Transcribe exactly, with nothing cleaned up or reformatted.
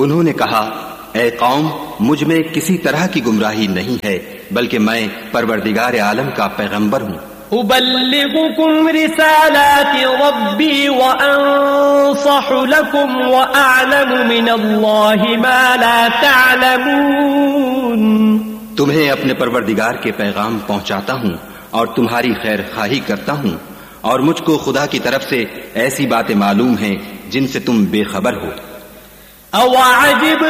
उन्होंने कहा, ए कौम, मुझ में किसी तरह की गुमराही नहीं है, बल्कि मैं परवरदिगार आलम का पैगंबर हूँ। उबल्लिगुकुम रिसालाति रब्बी व अंसहु लकुम व अअलमु मिनल्लाहि मा ला तअलमून। तुम्हें अपने परवरदिगार के पैगाम पहुँचाता हूँ और तुम्हारी खैर खाही करता हूँ, और मुझको खुदा की तरफ से ऐसी बातें मालूम हैं जिनसे तुम बेखबर हो।